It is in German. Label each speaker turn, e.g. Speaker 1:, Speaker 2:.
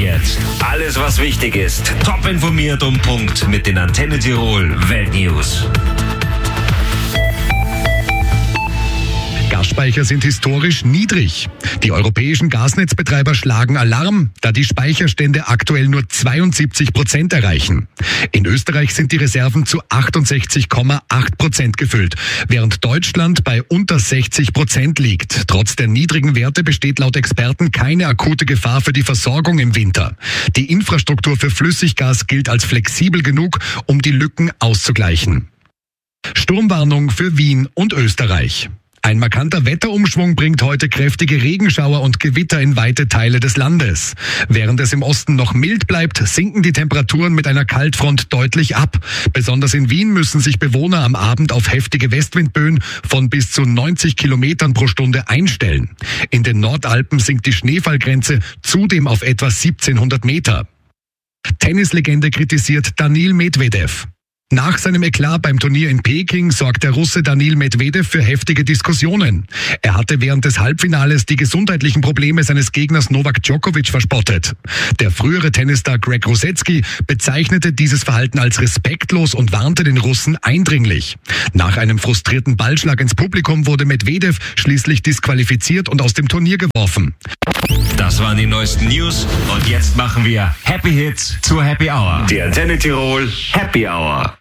Speaker 1: jetzt alles, was wichtig ist. Top informiert um Punkt mit den Antenne Tirol Weltnews.
Speaker 2: Gasspeicher sind historisch niedrig. Die europäischen Gasnetzbetreiber schlagen Alarm, da die Speicherstände aktuell nur 72% erreichen. In Österreich sind die Reserven zu 68,8% gefüllt, während Deutschland bei unter 60% liegt. Trotz der niedrigen Werte besteht laut Experten keine akute Gefahr für die Versorgung im Winter. Die Infrastruktur für Flüssiggas gilt als flexibel genug, um die Lücken auszugleichen. Sturmwarnung für Wien und Österreich. Ein markanter Wetterumschwung bringt heute kräftige Regenschauer und Gewitter in weite Teile des Landes. Während es im Osten noch mild bleibt, sinken die Temperaturen mit einer Kaltfront deutlich ab. Besonders in Wien müssen sich Bewohner am Abend auf heftige Westwindböen von bis zu 90 Kilometern pro Stunde einstellen. In den Nordalpen sinkt die Schneefallgrenze zudem auf etwa 1700 Meter. Tennislegende kritisiert Daniil Medvedev. Nach seinem Eklat beim Turnier in Peking sorgt der Russe Daniil Medvedev für heftige Diskussionen. Er hatte während des Halbfinales die gesundheitlichen Probleme seines Gegners Novak Djokovic verspottet. Der frühere Tennisstar Greg Rusedski bezeichnete dieses Verhalten als respektlos und warnte den Russen eindringlich. Nach einem frustrierten Ballschlag ins Publikum wurde Medvedev schließlich disqualifiziert und aus dem Turnier geworfen.
Speaker 1: Das waren die neuesten News und jetzt machen wir Happy Hits zur Happy Hour. Die Antenne Tirol Happy Hour.